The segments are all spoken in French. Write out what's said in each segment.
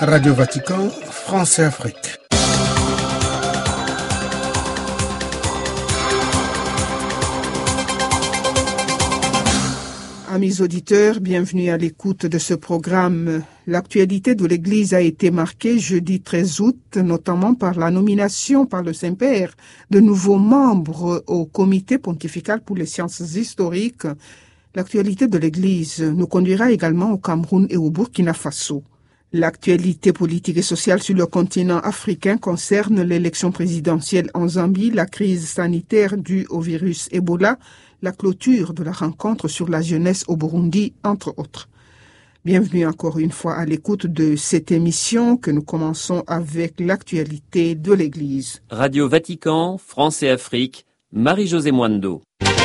Radio Vatican, France et Afrique. Amis auditeurs, bienvenue à l'écoute de ce programme. L'actualité de l'Église a été marquée jeudi 13 août, notamment par la nomination par le Saint-Père de nouveaux membres au Comité pontifical pour les sciences historiques. L'actualité de l'Église nous conduira également au Cameroun et au Burkina Faso. L'actualité politique et sociale sur le continent africain concerne l'élection présidentielle en Zambie, la crise sanitaire due au virus Ebola, la clôture de la rencontre sur la jeunesse au Burundi, entre autres. Bienvenue encore une fois à l'écoute de cette émission que nous commençons avec l'actualité de l'Église. Radio Vatican, France et Afrique, Marie-Josée Mwando.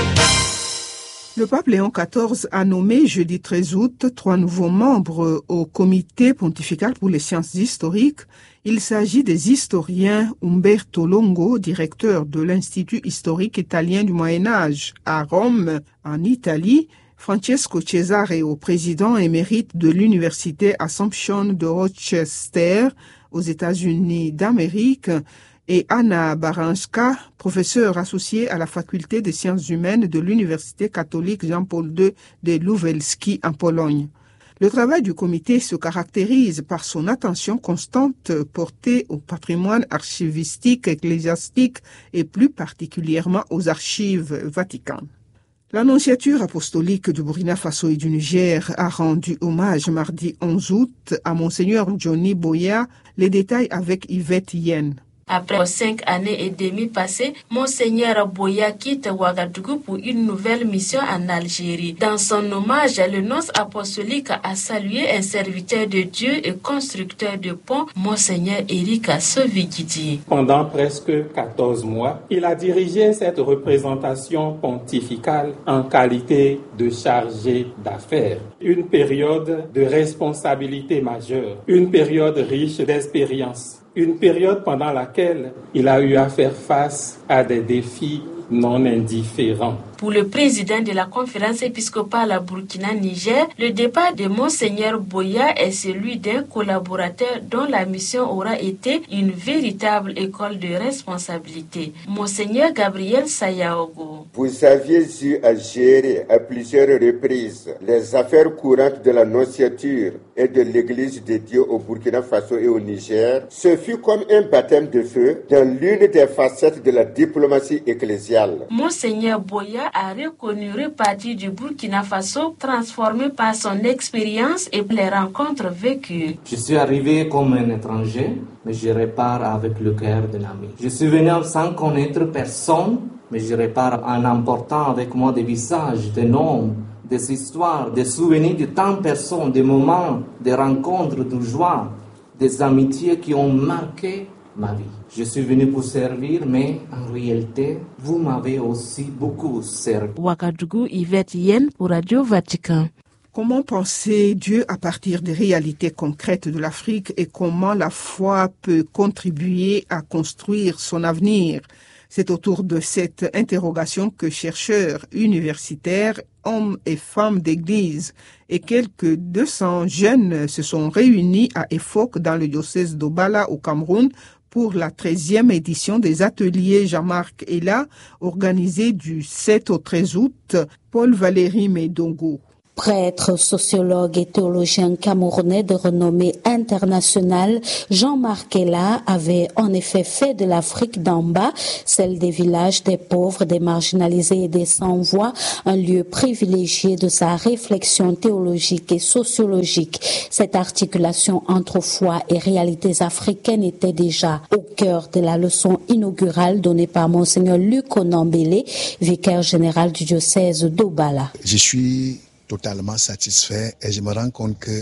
Le pape Léon XIV a nommé jeudi 13 août 3 nouveaux membres au comité pontifical pour les sciences historiques. Il s'agit des historiens Umberto Longo, directeur de l'Institut historique italien du Moyen-Âge à Rome, en Italie, Francesco Cesareo, président émérite de l'Université Assumption de Rochester aux États-Unis d'Amérique, et Anna Baranska, professeure associée à la faculté des sciences humaines de l'Université catholique Jean-Paul II de Lubelski en Pologne. Le travail du comité se caractérise par son attention constante portée au patrimoine archivistique, ecclésiastique et plus particulièrement aux archives vaticanes. L'Annonciature apostolique du Burkina Faso et du Niger a rendu hommage mardi 11 août à Monseigneur Johnny Boya. Les détails avec Yvette Yen. Après 5 années et demie passées, Monseigneur Boya quitte Ouagadougou pour une nouvelle mission en Algérie. Dans son hommage, le nonce apostolique a salué un serviteur de Dieu et constructeur de ponts, Monseigneur Eric Sovigidi. Pendant presque 14 mois, il a dirigé cette représentation pontificale en qualité de chargé d'affaires. Une période de responsabilité majeure, une période riche d'expérience. Une période pendant laquelle il a eu à faire face à des défis non indifférents. Pour le président de la conférence épiscopale Burkina-Niger, le départ de Monseigneur Boya est celui d'un collaborateur dont la mission aura été une véritable école de responsabilité. Monseigneur Gabriel Sayaogo. Vous aviez eu à gérer à plusieurs reprises les affaires courantes de l'Annonciature et de l'Église de Dieu au Burkina Faso et au Niger. Ce fut comme un baptême de feu dans l'une des facettes de la diplomatie ecclésiale. Monseigneur Boya a reconnu repartir du Burkina Faso transformé par son expérience et les rencontres vécues. Je suis arrivé comme un étranger, mais je repars avec le cœur d'un ami. Je suis venu sans connaître personne, mais je repars en emportant avec moi des visages, des noms, des histoires, des souvenirs de tant de personnes, des moments, des rencontres de joie, des amitiés qui ont marqué ma vie. Je suis venu pour servir, mais en réalité, vous m'avez aussi beaucoup servi. Ouagadougou, Yvette Yen pour Radio Vatican. Comment penser Dieu à partir des réalités concrètes de l'Afrique et comment la foi peut contribuer à construire son avenir? C'est autour de cette interrogation que chercheurs universitaires, hommes et femmes d'église et quelques 200 jeunes se sont réunis à Efok dans le diocèse d'Obala au Cameroun pour la 13e édition des ateliers Jean-Marc Ella organisés du 7 au 13 août. Paul Valéry Medongo. Prêtre, sociologue et théologien camerounais de renommée internationale, Jean-Marc Ella avait en effet fait de l'Afrique d'en bas, celle des villages, des pauvres, des marginalisés et des sans-voix, un lieu privilégié de sa réflexion théologique et sociologique. Cette articulation entre foi et réalités africaines était déjà au cœur de la leçon inaugurale donnée par Monseigneur Luc Onambélé, vicaire général du diocèse d'Obala. Je suis totalement satisfait et je me rends compte que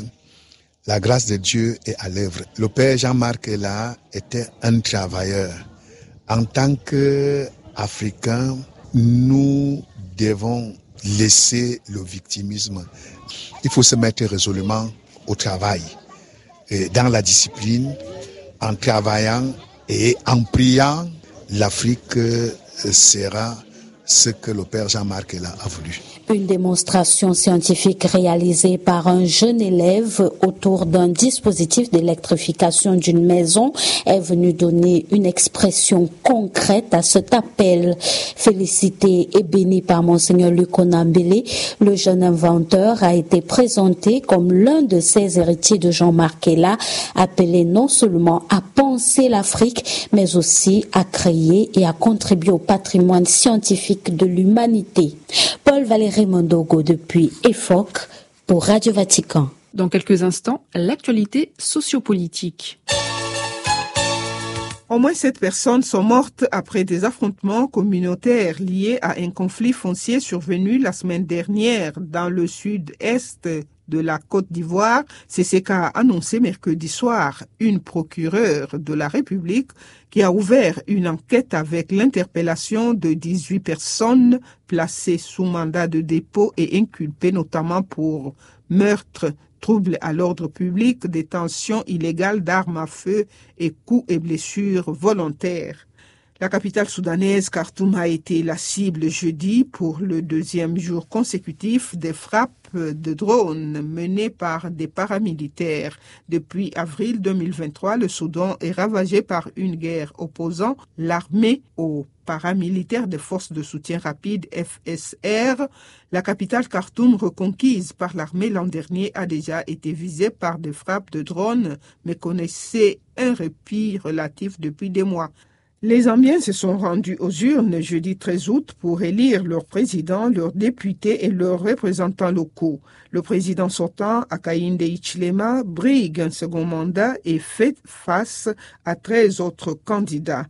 la grâce de Dieu est à l'œuvre. Le père Jean-Marc Ella était un travailleur. En tant qu'Africains, nous devons laisser le victimisme. Il faut se mettre résolument au travail, dans la discipline, en travaillant et en priant. L'Afrique sera ce que le père Jean-Marc Ella a voulu. Une démonstration scientifique réalisée par un jeune élève autour d'un dispositif d'électrification d'une maison est venue donner une expression concrète à cet appel. Félicité et béni par Monseigneur Luc Onambele, le jeune inventeur a été présenté comme l'un de ses héritiers de Jean-Marc Ella, appelé non seulement à penser l'Afrique, mais aussi à créer et à contribuer au patrimoine scientifique de l'humanité. Paul Valéry Mondogo depuis EFOC pour Radio Vatican. Dans quelques instants, l'actualité sociopolitique. Au moins 7 personnes sont mortes après des affrontements communautaires liés à un conflit foncier survenu la semaine dernière dans le sud-est de la Côte d'Ivoire. C'est ce qu'a annoncé mercredi soir une procureure de la République qui a ouvert une enquête avec l'interpellation de 18 personnes placées sous mandat de dépôt et inculpées notamment pour meurtre, troubles à l'ordre public, détention illégale d'armes à feu et coups et blessures volontaires. La capitale soudanaise, Khartoum, a été la cible jeudi pour le 2e jour consécutif des frappes de drones menées par des paramilitaires. Depuis avril 2023, le Soudan est ravagé par une guerre opposant l'armée aux paramilitaires des forces de soutien rapide FSR. La capitale Khartoum, reconquise par l'armée l'an dernier, a déjà été visée par des frappes de drones, mais connaissait un répit relatif depuis des mois. Les Zambiens se sont rendus aux urnes jeudi 13 août pour élire leur président, leurs députés et leurs représentants locaux. Le président sortant, Hakainde Hichilema, brigue un second mandat et fait face à 13 autres candidats.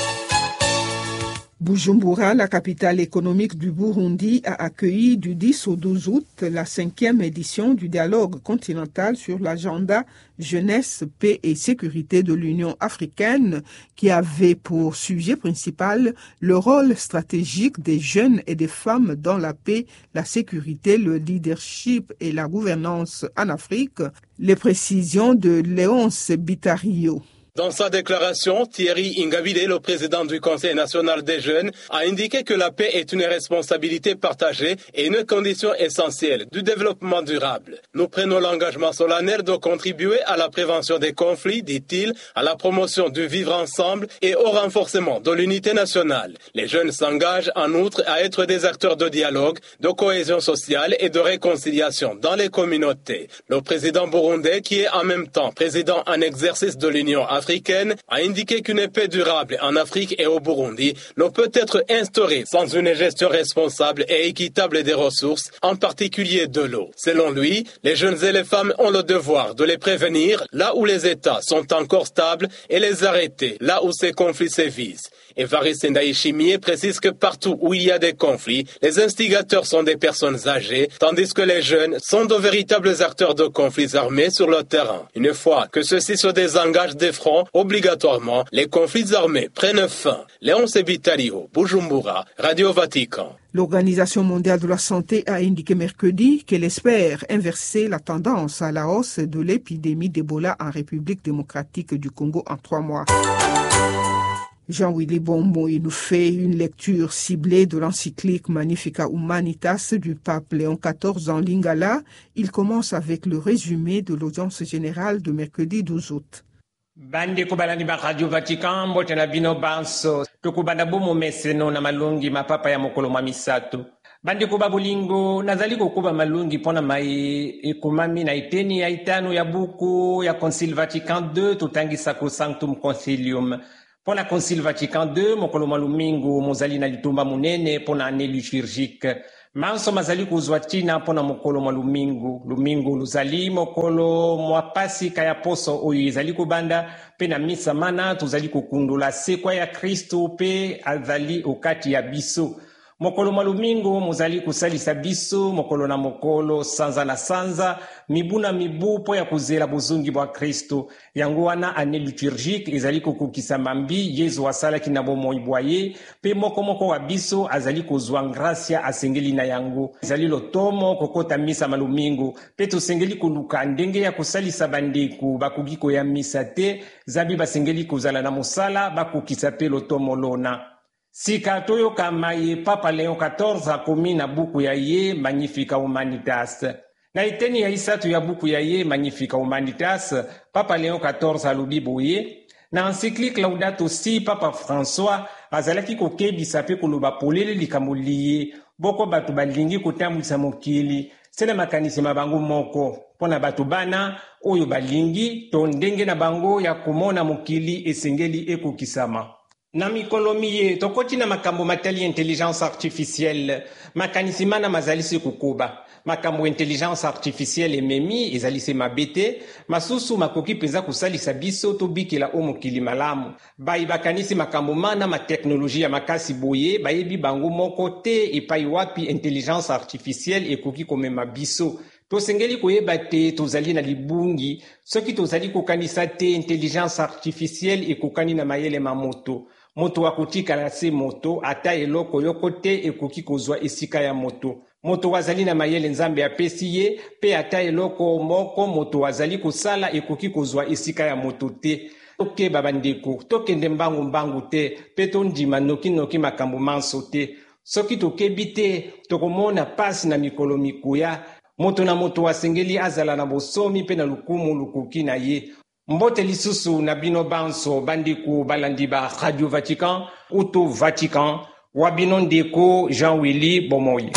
Bujumbura, la capitale économique du Burundi, a accueilli du 10 au 12 août la 5e édition du dialogue continental sur l'agenda jeunesse, paix et sécurité de l'Union africaine, qui avait pour sujet principal le rôle stratégique des jeunes et des femmes dans la paix, la sécurité, le leadership et la gouvernance en Afrique. Les précisions de Léonce Bitario. Dans sa déclaration, Thierry Ingabire, le président du Conseil national des jeunes, a indiqué que la paix est une responsabilité partagée et une condition essentielle du développement durable. Nous prenons l'engagement solennel de contribuer à la prévention des conflits, dit-il, à la promotion du vivre ensemble et au renforcement de l'unité nationale. Les jeunes s'engagent en outre à être des acteurs de dialogue, de cohésion sociale et de réconciliation dans les communautés. Le président burundais, qui est en même temps président en exercice de l'Union africaine, a indiqué qu'une paix durable en Afrique et au Burundi ne peut être instaurée sans une gestion responsable et équitable des ressources, en particulier de l'eau. Selon lui, les jeunes et les femmes ont le devoir de les prévenir là où les États sont encore stables et les arrêter là où ces conflits sévissent. Evariste Ndaïchimie précise que partout où il y a des conflits, les instigateurs sont des personnes âgées, tandis que les jeunes sont de véritables acteurs de conflits armés sur le terrain. Une fois que ceux-ci se désengagent des fronts, obligatoirement, les conflits armés prennent fin. Léonce Bitario, Bujumbura, Radio Vatican. L'Organisation mondiale de la santé a indiqué mercredi qu'elle espère inverser la tendance à la hausse de l'épidémie d'Ebola en République démocratique du Congo en 3 mois. Jean-Willy Bombo, il nous fait une lecture ciblée de l'encyclique Magnificat Humanitas du pape Léon XIV en lingala. Il commence avec le résumé de l'audience générale de mercredi 12 août. Bandi kubalani ba Radio Vatican mbote na bino banso tukubanda bomo meseno na malungi mapapa ya mokolo mwa misato bandi kuba bulingo nazali kukuba malungi pona mai ekumami na iteni ya itano ya buku ya Concile Vatican II tutangi Sacrosanctum Concilium pona Concile Vatican II mokolo mwa lumingu mozali na litumba munene pona année liturgique manso mazali kuzwa tina pona mokolo mwa lumingu luzali mokolo mwa pasika ya poso oyo ezali kubanda pe na misa mana tuzali kukundula sekwa ya Kristo pe azali okati ya biso mokolo mwa lumingu muzali kusalisa biso mokolo na mokolo sanza na sanza mibu na mibu po ya kuzela bozongi bwa Kristo yango wana année liturgique ezali kokokisa mambi Yesu asalaki na bomoi bwa ye pe moko wa biso azali kozwa gracia asengeli na yango ezali lotomo kokota misa malumingu pe tosengeli koluka ndenge ya kosalisa bandeku bakugiko ya misa te zabi basengeli kozala na mosala bakokisa pe lotomo lona sika toyoka maye Papa Léon XIV akomi na buku ya ye Magnifica Humanitas. Na iteni ya isatu ya buku ya ye Magnifica Humanitas, Papa Léon XIV alobi boye, na encyclique Laudato Si, Papa François azalaki kokebisa pe koloba polele likambo liye boko bato balingi kotambwisa mokili sele makanisi mabango moko pona bato bana oyo balingi to ndenge na bango ya komona mokili esengeli ekokisama. Na mikolo miye tokoti na makambo matali intelligence artificielle makanisi mana mazalisi kukoba. Makambo intelligence artificielle ememi ezalisi mabete masusu makoki penza kusalisa biso to bikela o mokili malamu. Bai bakanisi makambo mana ma teknoloji ya makasi boye bayebi bango moko te epai wapi intelligence artificielle ekoki komema biso. Tosengeli koyeba te tozali na libungi soki tozali kokanisa te intelligence artificielle ekokani na mayele mamoto. Moto akotikala se moto ata eloko yoko te ekoki kozwa esika ya moto. Moto wazali na mayele nzambe apesi ye pe ata eloko moko moto wazali kosala ekoki kozwa esika ya moto te. Tokeba bandeko tokende mbangu te pe tondima noki makambo manso te. Soki tokebi te tokomona pasi na mikolo mikuya moto na moto wasengeli azala na bosomi pe na lukumu lukuki na ye. Mbote lisusu na bino banso bandiku balandi ba Radio Vatican Auto Vatican wabino ndeko Jean-Willy Bomoy.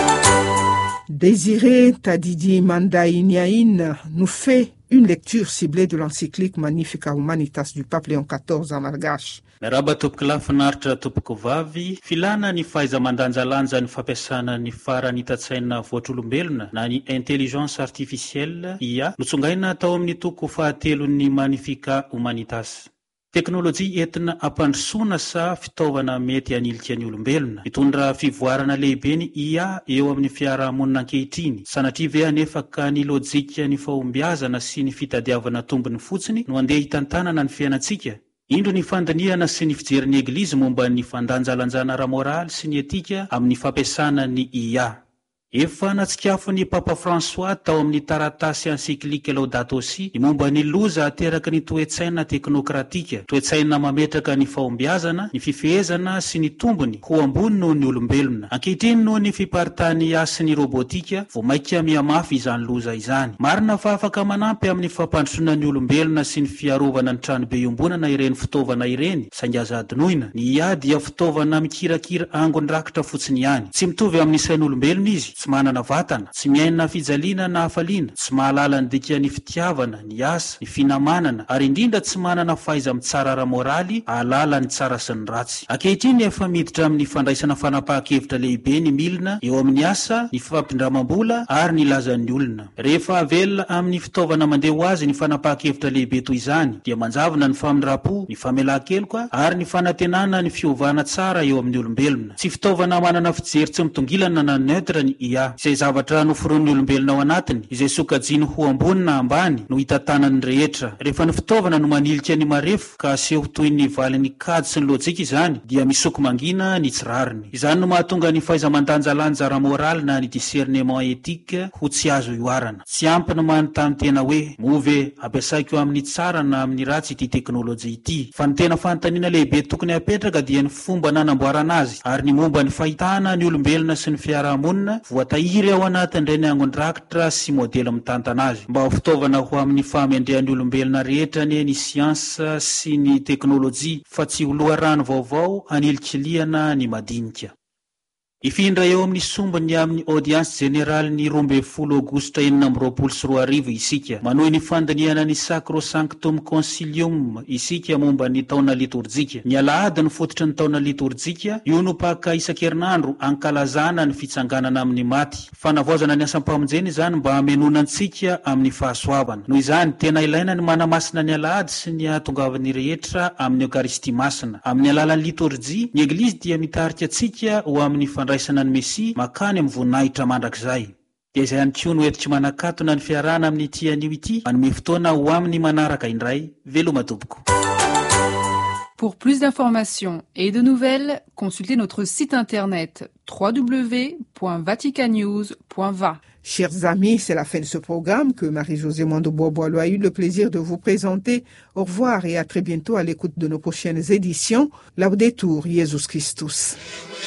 Désiré Tadidi Mandaï Niaïn nous fait une lecture ciblée de l'encyclique Magnifica Humanitas du pape Léon XIV en malgache. Raba topoko lafinaritra topoko vavy filana ny fahaiza-mandanjalanja ny fampiasana ny farany tatsaina voatr'olombelona na ny intelligence artificielle IA notsongaina tao amin'ny toko fahatelon'ny Magnifica Humanitas. Teknolojia entina ampandrosoana sa fitaovana mety hanilika ny olombelona. Mitondra fivoarana lehibe ny IA eo amin'ny fiarahamonina ankehitriny. Sanatria ve anefa ka ny lojika ny fahombiazana sy ny fitadiavana tombony fotsiny no andeha hitantanana ny fiainantsika. Indro ny fandaniana sy ny fijery eglizy momba ny fandanjalanjana ara-moraly sy ny etika amin'ny fampiasana ny IA. Efa natsikafo Papa François tao amin'ny taratasy encyclique Laudato Si ny momba ny loza ateraka ny toetsaina teknokratika, toetsaina mametraka ny fahombiazana, ny fifehezana sy ny tombony ho ambony noho ny olombelona. Ankehitriny noho ny fiparitany IA sy ny robotika vao maika mihamafy izany loza izany. Marina fa afaka manampy amin'ny fampandrosoana ny olombelona sy ny fiarovana ny tranobe iombonana ireny fitaovana ireny, saingy aza adinoina. Ny IA dia fitaovana mikirakira angony rakitra fotsiny ihany. Tsy mitovy amin'ny sain'olombelona izy. Tsy manana vatana, tsy miaina fijaliana na hafaliana, tsy mahalala ny dika ny fitiavana, ny asa, ny finamanana, ary indrindra tsy manana fahaiza mitsara ara-moraly, ahalala ny tsara sy ny ratsy. Ankehitriny efa miditra amin'ny fandraisana fanapahan-kevitra lehibe ny milina eo amin'ny asa, ny fampindramam-bola ary ny lazan'ny olona. Rehefa avela amin'ny fitaovana mandeha ho azy ny fanapahan-kevitra lehibe toy izany, dia manjavona ny famindrapo, ny famelan-keloka ary ny fanantenana ny fiovana tsara eo amin'ny olombelona. Tsy fitaovana manana fijery tsy mitongilana na neutre ny IA, izay zavatra noforon'ny olombelona ao anatiny, izay sokajiny ho ambony na ambany no hitantanany rehetra. Rehefa ny fitaovana no manilika ny marefo ka aseho toy ny valin'ny kady sy ny lojika izany, dia misoko mangina ny tsirariny. Izany no mahatonga ny fahaiza-mandanjalanja ara-moraly na ny discernement éthique ho tsy azo ioarana. Tsy ampy no manontany tena hoe move ampiasaiko amin'ny tsara na amin'ny ratsy ity teknolojia ity, fa ny tena fanontaniana lehibe tokony apetraka dia ny fomba nanamboarana azy ary ny momba ny fahitana ny olombelona sy ny fiarahamonina voatahiry ao anatin'ireny angondrakitra sy modely mitantana azy, mba ho fitaovana ho amin'ny fahamendrehan'ny olombelona rehetra ny siansa sy ny teknolojia, fa tsy ho loharano vaovao anilikiliana ny madinika. Ifindra eo amin'ny sombony amin'ny audience générale ny 12 Aogositra 2024 isika, manohy ny fandiniana ny Sacrosanctum Concilium isika momba ny taona liturjika. Ny alahady ny fototry ny taona liturjika, io no paka isan-kerinandro ankalazana ny fitsanganana amin'ny maty. Fanavaozana ny asam-pamonjeny izany mba hamenonantsika amin'ny fahasoavana. Noho izany tena ilaina ny manamasina ny alahady sy ny ahatongavan'ny rehetra amin'ny Eucharistie masina. Amin'ny alalan'ny liturjia, ny Eglizy dia mitarika antsika ho amin'ny raisana ny Mesia makany amin'ny voninahitra mandrakizay. Dia izay ihany koa no entitra manakatona ny fiarahana amin'ny ity anio ity, manome fotoana ho amin'ny manaraka indray. Veloma tompoko. Pour plus d'informations et de nouvelles, consultez notre site internet www.vaticanews.va. Chers amis, c'est la fin de ce programme que Marie-Josée Mondo-Boisboilo a eu le plaisir de vous présenter. Au revoir et à très bientôt à l'écoute de nos prochaines éditions. Laudetur Jesus Christus.